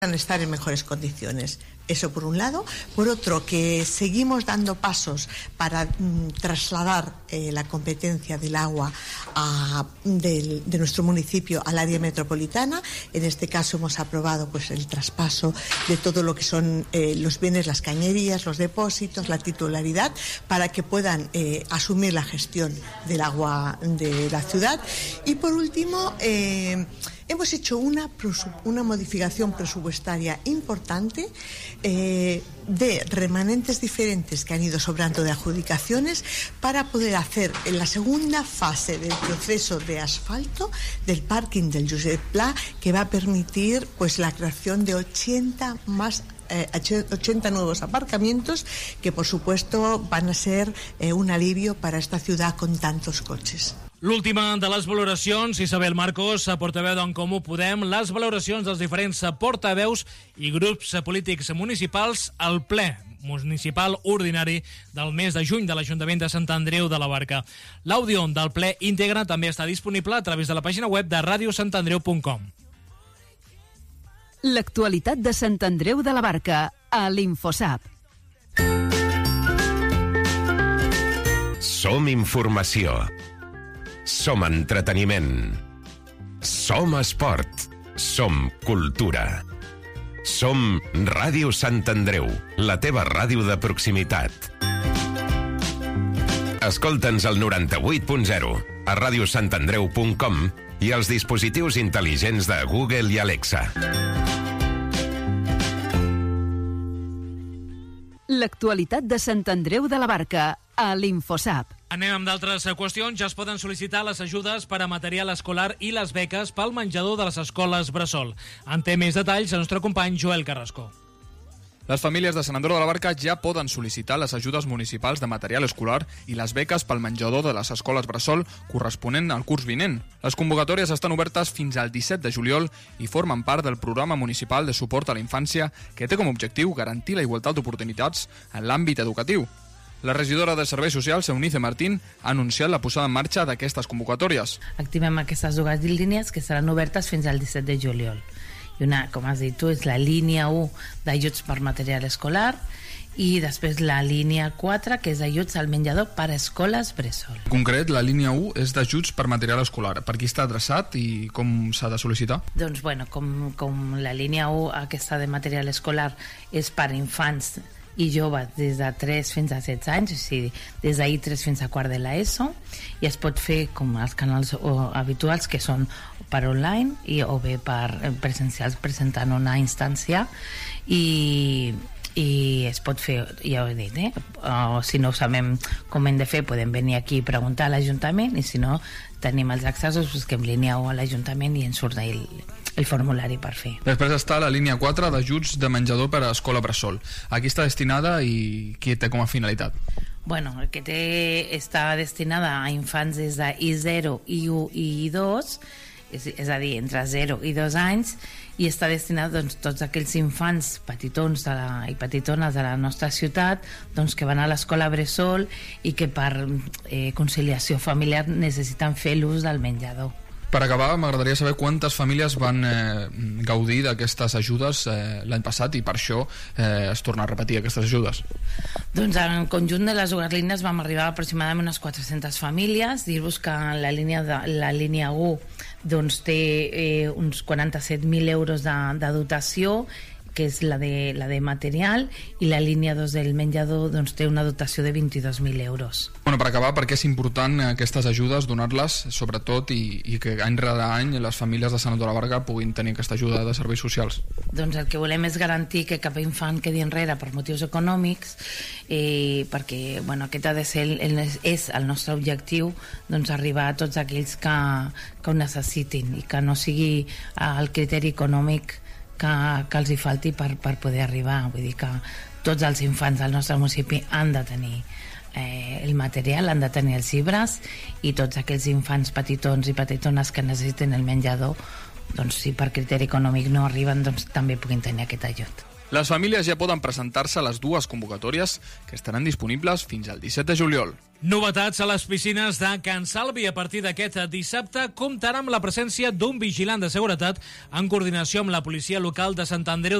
estar en mejores condiciones. Eso por un lado. Por otro, que seguimos dando pasos para trasladar la competencia del agua de nuestro municipio al área metropolitana. En este caso hemos aprobado pues el traspaso de todo lo que son los bienes, las cañerías, los depósitos, la titularidad, para que puedan asumir la gestión del agua de la ciudad. Y por último, hemos hecho una modificación presupuestaria importante de remanentes diferentes que han ido sobrando de adjudicaciones para poder hacer en la segunda fase del proceso de asfalto del parking del Josep Pla, que va a permitir pues la creación de 80 nuevos aparcamientos que por supuesto van a ser un alivio para esta ciudad con tantos coches. L'última de les valoracions, Isabel Marcos, portaveu d'En Comú Podem, les valoracions dels diferents portaveus i grups polítics municipals al ple municipal ordinari del mes de juny de l'Ajuntament de Sant Andreu de la Barca. L'àudio del ple íntegre també està disponible a través de la pàgina web de radiosantandreu.com. L'actualitat de Sant Andreu de la Barca a l'Infosap. Som informació. Som entreteniment. Som esport. Som cultura. Som Ràdio Sant Andreu, la teva ràdio de proximitat. Escolta'ns al 98.0, a radiosantandreu.com i als dispositius intel·ligents de Google i Alexa. L'actualitat de Sant Andreu de la Barca a l'Infosap. Anem amb d'altres qüestions. Ja es poden sol·licitar les ajudes per a material escolar i les beques pel menjador de les escoles bressol. En té més detalls el nostre company Joel Carrasco. Les famílies de Sant Andreu de la Barca ja poden sol·licitar les ajudes municipals de material escolar i les beques pel menjador de les escoles bressol corresponent al curs vinent. Les convocatòries estan obertes fins al 17 de juliol i formen part del programa municipal de suport a la infància que té com a objectiu garantir la igualtat d'oportunitats en l'àmbit educatiu. La regidora de Serveis Socials, Eunice Martín, ha anunciat la posada en marxa d'aquestes convocatòries. Activem aquestes dues línies que seran obertes fins al 17 de juliol. I una, com has dit tu, és la línia 1 d'ajuts per material escolar i després la línia 4, que és ajuts al menjador per a escoles bressol. En concret, la línia 1 és d'ajuts per material escolar. Per qui està adreçat i com s'ha de sol·licitar? Doncs, bueno, com la línia 1 aquesta de material escolar és per infants i joves des de 3 fins a 16 anys, o sigui, des d'ahir 3 fins a quart de l'ESO, i es pot fer com els canals habituals, que són per online o bé per presencials presentant una instància, i es pot fer, ja ho he dit, o si no sabem com hem de fer, podem venir aquí i preguntar a l'Ajuntament, i si no tenim els accessos, busquem línia 1 a l'Ajuntament i ens surt el formulari per fer. Després està la línia 4 d'ajuts de menjador per a escola bressol. A qui està destinada i qui té com a finalitat? Bueno, el que està destinada a infants des de I0, I1 i I2, és a dir, entre 0 i 2 anys, i està destinat doncs, tots aquells infants petitons i petitones de la nostra ciutat doncs, que van a l'escola bressol i que per conciliació familiar necessiten fer l'ús del menjador. Per acabar, m'agradaria saber quantes famílies van gaudir d'aquestes ajudes l'any passat i per això es torna a repetir aquestes ajudes. Doncs en conjunt de les dues línies vam arribar a aproximadament unes 400 famílies. Dir-vos que la línia 1 doncs, té uns 47.000 euros de dotació, que és la de material, i la línia 2 del menjador doncs, té una dotació de 22.000 euros. Bueno, per acabar, per què és important aquestes ajudes, donar-les, sobretot, i que any rere any les famílies de Sant Andreu de la Barca puguin tenir aquesta ajuda de serveis socials? Doncs el que volem és garantir que cap infant quedi enrere per motius econòmics, perquè bueno, aquest ha de ser és el nostre objectiu, doncs, arribar a tots aquells que ho necessitin i que no sigui el criteri econòmic que els hi falti per poder arribar. Vull dir que tots els infants del nostre municipi han de tenir el material, han de tenir els llibres, i tots aquells infants petitons i petitones que necessiten el menjador, doncs si per criteri econòmic no arriben, doncs també puguin tenir aquest ajut. Les famílies ja poden presentar-se a les dues convocatòries que estaran disponibles fins al 17 de juliol. Novetats a les piscines de Can Salvi. A partir d'aquest dissabte comptarà amb la presència d'un vigilant de seguretat en coordinació amb la policia local de Sant Andreu